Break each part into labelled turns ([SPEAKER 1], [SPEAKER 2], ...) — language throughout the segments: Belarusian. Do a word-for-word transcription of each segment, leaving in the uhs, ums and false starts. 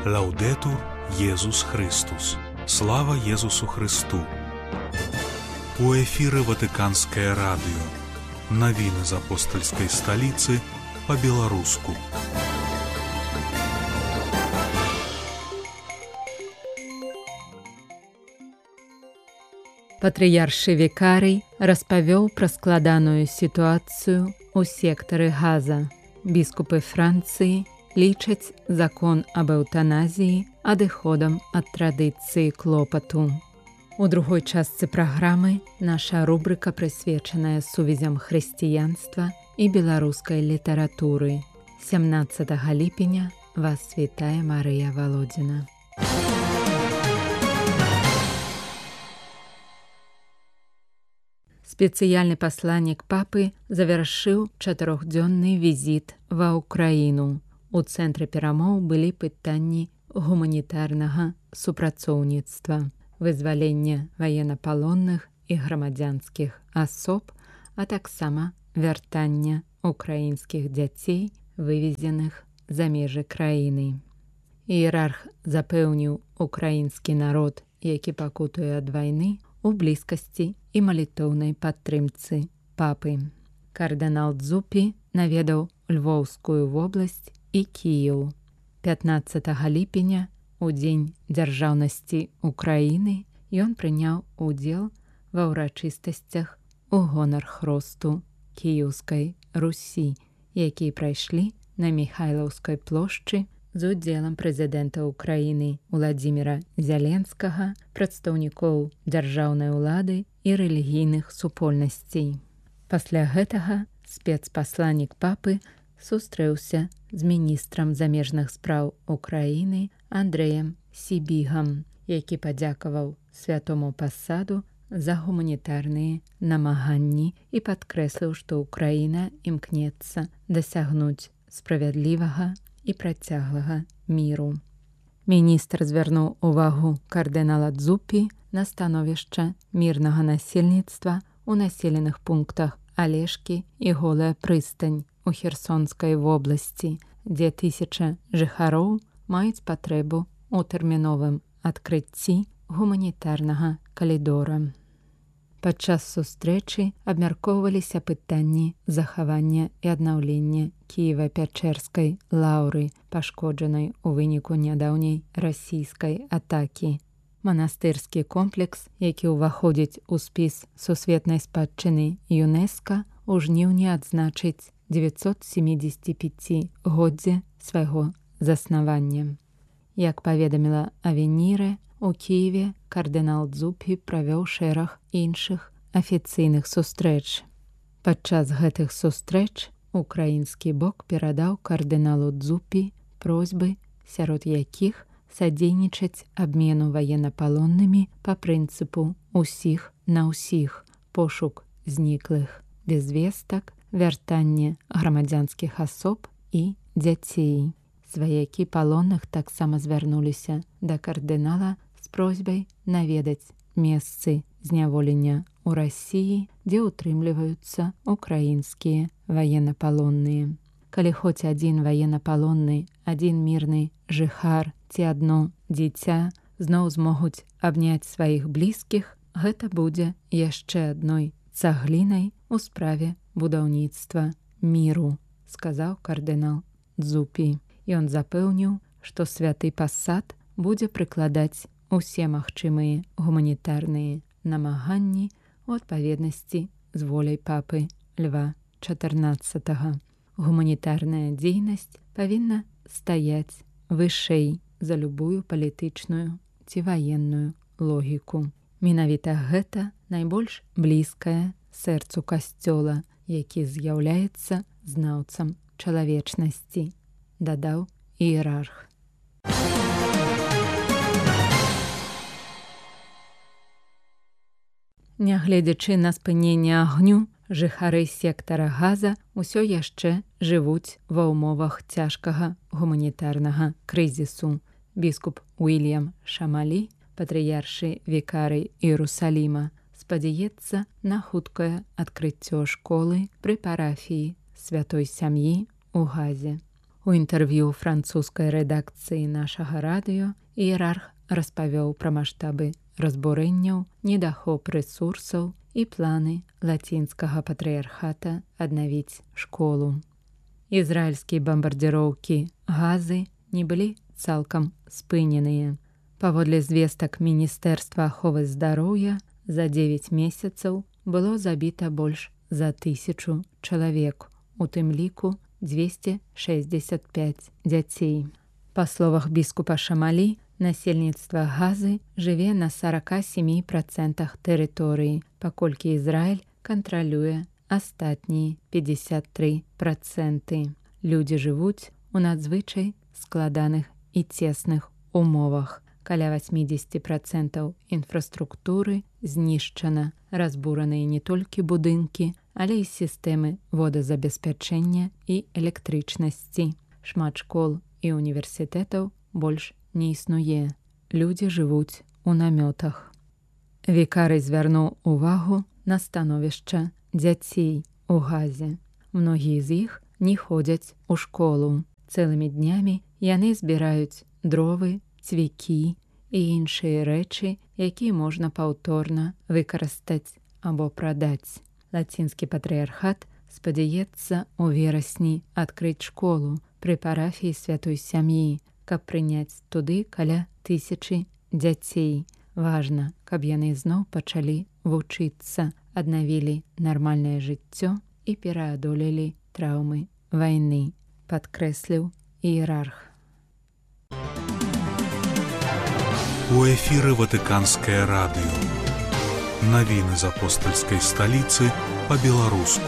[SPEAKER 1] Лаўдэтур Езус Христус. Слава Езусу Христу. У эфіры Ватыканскае радыё. Навіны з апостальскай сталіцы па-беларуску.
[SPEAKER 2] Патрыяршы Вікарый распавёў пра складаную сітуацыю ў сектары Газа. Біскупы Францыі лічаць закон аб эўтаназіі адыходам ад традыцыі клопату. У другой частцы праграмы наша рубрыка прысвечаная сувязям хрысціянства і беларускай літаратуры. сямнаццатага ліпеня вас вітае Марыя Валодзіна. Спецыяльны пасланнік папы завяршыў чатырохдзённы візіт ва ўкраіну. У цэнтры перамоў былі пытанні гуманітарнага супрацоўніцтва, вызвалення ваеннапалонных і грамадзянскіх асоб, а таксама вяртання украінскіх дзяцей, вывезеных за межы краіны. Іерарх запэўніў украінскі народ, які пакутуе ад вайны, у блізкасці і малітоўнай падтрымцы папы. Кардынал Дзупі наведаў Львоўскую вобласць і Кіеў. пятнаццатага ліпеня, у дзень дзяржаўнасці Украіны, ён прыняў удзел ва ўрачыстасцях у гонар хросту Кіеўскай Русі, якія прайшлі на Міхайлаўскай плошчы з удзелам прэзідэнта Украіны Уладзіміра Зяленскага, прадстаўнікоў дзяржаўнай улады і рэлігійных супольнасцей. Пасля гэтага спецпасланнік папы сустрэўся з міністрам замежных спраў Украіны Андрэем Сібігам, які падзякаваў святому пасаду за гуманітарныя намаганні і падкрэсліў, што Украіна імкнецца дасягнуць справядлівага і працяглага міру. Міністр звярнуў увагу кардынала Дзупі на становішча мірнага насельніцтва ў населеных пунктах Алешкі і Голая прыстань у Херсонскай вобласці, дзе тысяча жыхароў маюць патрэбу ў тэрміновым адкрыцці гуманітарнага калідора. Падчас сустрэчы абмяркоўваліся пытанні захавання і аднаўлення Кіева-Пячэрскай лаўры, пашкоджанай у выніку нядаўняй расійскай атакі. Манастырскі комплекс, які ўваходзіць у спіс сусветнай спадчыны ЮНЕСКА, у жніўні адзначыць дзевяцьсот сямідзесяціпяцігоддзе свайго заснавання. Як паведаміла Авеніре, у Кіеве кардынал Дзупі правёў шэраг іншых афіцыйных сустрэч. Падчас гэтых сустрэч украінскі бок перадаў кардыналу Дзупі просьбы, сярод якіх садзейнічаць абмену ваеннапалоннымі па прынцыпу «усіх на ўсіх», пошук зніклых без вестак, вяртанне грамадзянскіх асоб і дзяцей. Сваякі палонных таксама звярнуліся да кардынала з просьбай наведаць месцы зняволення ў Расіі, дзе ўтрымліваюцца украінскія ваеннапалонныя. Калі хоць адзін ваеннапалонны, адзін мірны жыхар ці адно дзіця зноў змогуць абняць сваіх блізкіх, гэта будзе яшчэ адной цаглінай у справе будаўніцтва міру, сказаў кардынал Дзупі. Ён запэўніў, што святы пасад будзе прыкладаць усе магчымыя гуманітарныя намаганні ў адпаведнасці з воляй папы Льва чатырнаццатага. Гуманітарная дзейнасць павінна стаяць вышэй за любую палітычную ці ваенную логіку. Менавіта гэта найбольш блізкае сэрцу касцёла, які з'яўляецца знаўцам чалавечнасці, дадаў іерарх. Нягледзячы на спыненне агню, жыхары сектара Газа ўсё яшчэ жывуць ва ўмовах цяжкага гуманітарнага крызісу. Біскуп Уільям Шамалі, патрыяршы Вікарый Іерусаліма, спадзяецца на хуткае адкрыццё школы пры парафіі святой сям'і ў Газе. У інтэрв'ю французскай рэдакцыі нашага радыё іерарх распавёў пра маштабы разбурэнняў, недахоп рэсурсаў і планы лацінскага патрыярхата аднавіць школу. Ізраільскія бамбардзіроўкі Газы не былі цалкам спыненыя. Паводле звестак Міністэрства аховы здароўя, за дзевяць месяцаў было забіта больш за тысячу чалавек, у тым ліку дзвесце шэсцьдзесят пяць дзяцей. Па словах біскупа Шамалі, насельніцтва Газы жыве на сорок семь процентов тэрыторыі, паколькі Ізраіль кантралюе астатнія пятьдесят три процента. Людзі жывуць у надзвычай складаных і цесных умовах. Каля восемьдесят процентов інфраструктуры знішчана, разбураныя не толькі будынкі, але і сістэмы водазабеспячэння і электрычнасці. Шмат школ і універсітэтаў больш не існуе. Людзі жывуць у намётах. Вікарый звярнуў увагу на становішча дзяцей у Газе. Многія з іх не ходзяць у школу. Цэлымі днямі яны збіраюць дровы, цвікі і іншыя рэчы, якія можна паўторна выкарыстаць або прадаць. Лацінскі патрыярхат спадзяецца ў верасні адкрыць школу пры парафіі святой сям'і, каб прыняць туды каля тысячы дзяцей. Важна, каб яны зноў пачалі вучыцца, аднавілі нармальнае жыццё і пераадолелі траўмы вайны, падкрэсліў іерарх.
[SPEAKER 1] У эфіры Ватыканскае радыё. Навіны з апостальскай сталіцы па-беларуску.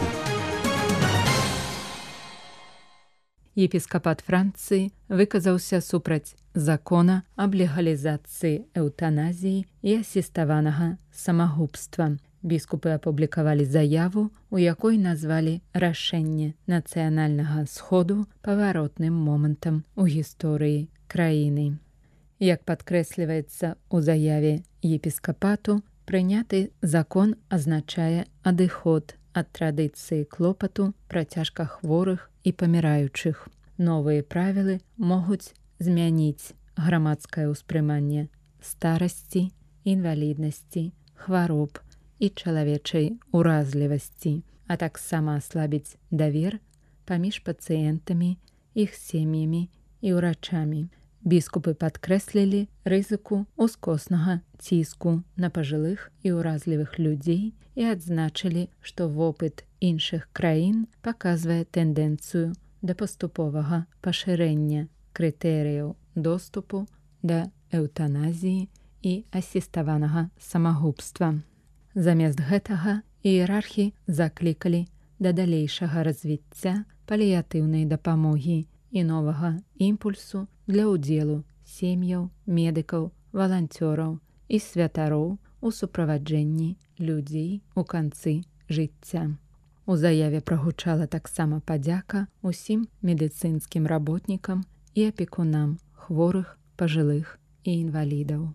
[SPEAKER 2] Епіскапат Францыі выказаўся супраць закона аб легалізацыі эўтаназіі і асіставанага самагубства. Біскупы апублікавалі заяву, у якой назвалі рашэнне нацыянальнага сходу паваротным момантам у гісторыі краіны. Як падкрэсліваецца ў заяве епіскапату, прыняты закон азначае адыход ад традыцыі клопату пра цяжкахворых і паміраючых. Новыя правілы могуць змяніць грамадскае ўспрыманне старасці, інваліднасці, хвароб і чалавечай уразлівасці, а таксама аслабіць давер паміж пацыентамі, іх сем'ямі і ўрачамі. Біскупы падкрэслілі рызыку ускоснага ціску на пажылых і ўразлівых людзей і адзначылі, што вопыт іншых краін паказвае тэндэнцыю да паступовага пашырэння крытэрыяў доступу да эўтаназіі і асіставанага самагубства. Замест гэтага іерархі заклікалі да далейшага развіцця паліятыўнай дапамогі і новага імпульсу для ўдзелу сем'яў, медыкаў, валанцёраў і святароў у суправаджэнні людзей у канцы жыцця. У заяве прагучала таксама падзяка ўсім медыцынскім работнікам і апекунам хворых, пажылых і інвалідаў.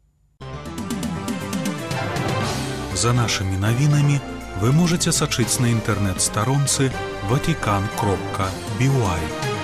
[SPEAKER 1] За нашымі навінамі вы можаце сачыць на інтэрнэт-старонцы ватикан кропка би уай.